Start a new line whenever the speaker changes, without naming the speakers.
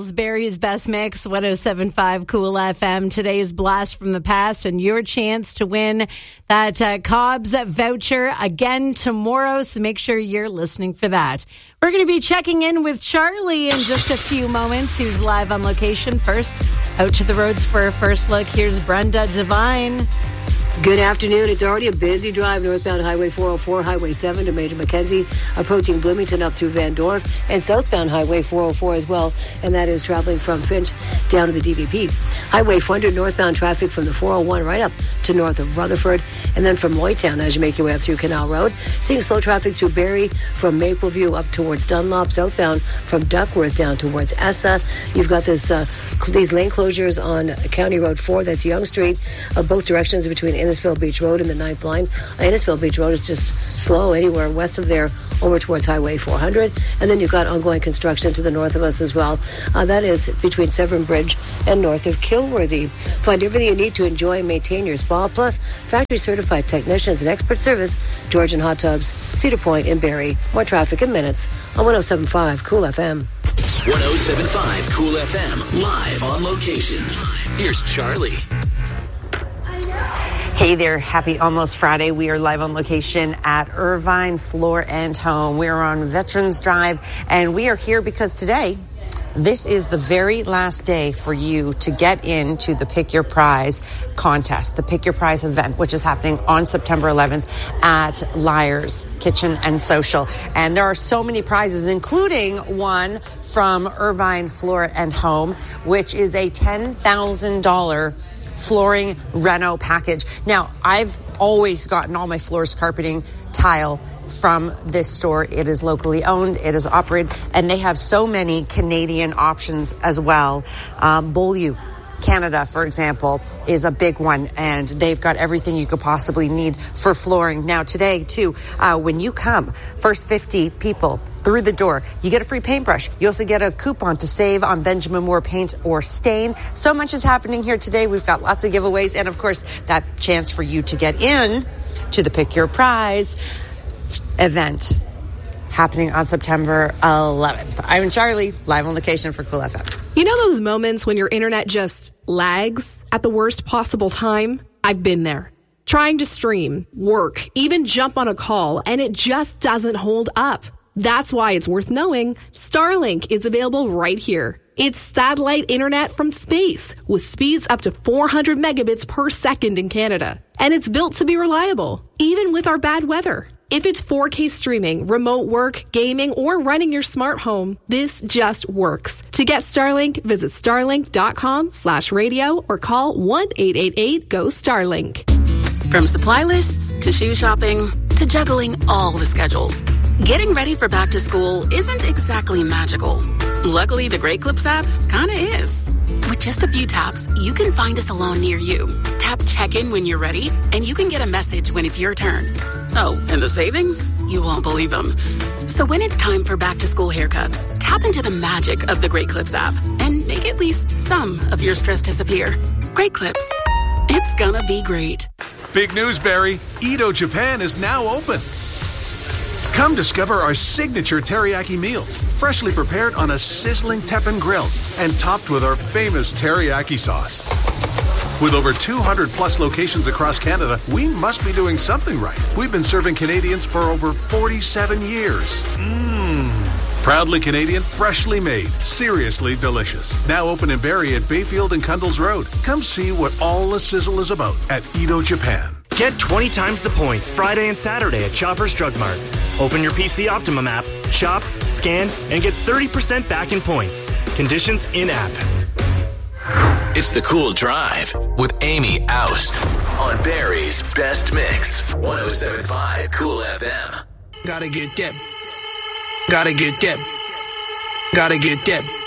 Miles, Barry's Best Mix, 107.5 Cool FM. Today's Blast from the Past and your chance to win that Cobb's voucher again tomorrow. So make sure you're listening for that. We're going to be checking in with Charlie in just a few moments. He's live on location. First, out to the roads for a first look. Here's Brenda Devine.
Good afternoon. It's already a busy drive northbound Highway 404, Highway 7 to Major Mackenzie, approaching Bloomington up through Van Dorp, and southbound Highway 404 as well, and that is traveling from Finch down to the DVP. Highway 400 northbound traffic from the 401 right up to north of Rutherford, and then from Lloydtown as you make your way up through Canal Road. Seeing slow traffic through Barrie from Mapleview up towards Dunlop, southbound from Duckworth down towards Essa. You've got these lane closures on County Road 4, that's Yonge Street, both directions between Innisfil Beach Road and the 9th line. Innisfil Beach Road is just slow anywhere west of there over towards Highway 400. And then you've got ongoing construction to the north of us as well. That is between Severn Bridge and north of Kilworthy. Find everything you need to enjoy and maintain your spa, plus factory certified technicians and expert service. Georgian Hot Tubs, Cedar Point and Barrie. More traffic in minutes on 107.5 Cool FM.
107.5 Cool FM, live on location. Here's Charlie.
Hey there, happy almost Friday. We are live on location at Irvine Floor and Home. We are on Veterans Drive, and we are here because today, this is the very last day for you to get into the Pick Your Prize contest, the Pick Your Prize event, which is happening on September 11th at Lyre's Kitchen and Social. And there are so many prizes, including one from Irvine Floor and Home, which is a $10,000 flooring reno package. Now, I've always gotten all my floors, carpeting, tile from this store. It is locally owned, it is operated, and they have so many Canadian options as well. Beaulieu, Canada, for example, is a big one, and they've got everything you could possibly need for flooring. Now, today, too, when you come, first 50 people through the door, you get a free paintbrush. You also get a coupon to save on Benjamin Moore paint or stain. So much is happening here today. We've got lots of giveaways, and of course, that chance for you to get in to the Pick Your Prize event happening on September 11th. I'm Charlie, live on location for Cool FM.
You know those moments when your internet just lags at the worst possible time? I've been there. Trying to stream, work, even jump on a call, and it just doesn't hold up. That's why it's worth knowing Starlink is available right here. It's satellite internet from space with speeds up to 400 megabits per second in Canada. And it's built to be reliable, even with our bad weather. If it's 4K streaming, remote work, gaming, or running your smart home, this just works. To get Starlink, visit starlink.com/radio or call 1-888-GO-STARLINK.
From supply lists to shoe shopping to juggling all the schedules, getting ready for back to school isn't exactly magical. Luckily, the Great Clips app kinda is. With just a few taps, you can find a salon near you. Tap check-in when you're ready, and you can get a message when it's your turn. Oh, and the savings? You won't believe them. So when it's time for back-to-school haircuts, tap into the magic of the Great Clips app and make at least some of your stress disappear. Great Clips. It's gonna be great.
Big news, Barry. Edo Japan is now open. Come discover our signature teriyaki meals, freshly prepared on a sizzling teppan grill and topped with our famous teriyaki sauce. With over 200 plus locations across Canada, we must be doing something right. We've been serving Canadians for over 47 years. Proudly Canadian, freshly made, seriously delicious. Now open in Barrie at Bayfield and Cundles Road. Come see what all the sizzle is about at Edo Japan.
Get 20 times the points Friday and Saturday at Shoppers Drug Mart. Open your PC Optimum app, shop, scan, and get 30% back in points. Conditions in-app.
It's the Cool Drive with Amy Oust on Barry's Best Mix, 107.5 Cool FM.
Gotta get that. Gotta get that. Gotta get that.